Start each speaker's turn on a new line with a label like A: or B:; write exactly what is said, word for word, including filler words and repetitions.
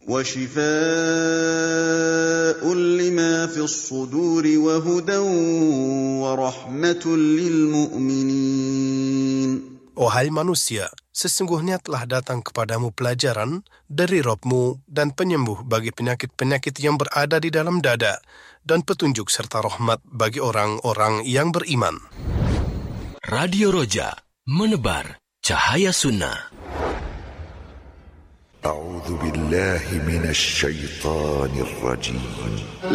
A: وَشِفَاءٌ لِمَا فِي الصُّدُورِ وَهُدًى وَرَحْمَةٌ لِلْمُؤْمِنِينَ.
B: Wahai manusia, sesungguhnya telah datang kepadamu pelajaran dari Rabb-mu dan penyembuh bagi penyakit-penyakit yang berada di dalam dada, dan petunjuk serta rahmat bagi orang-orang yang beriman.
C: Radio Roja, menebar cahaya sunnah.
D: A'udzu billahi minasy syaithanir rajim.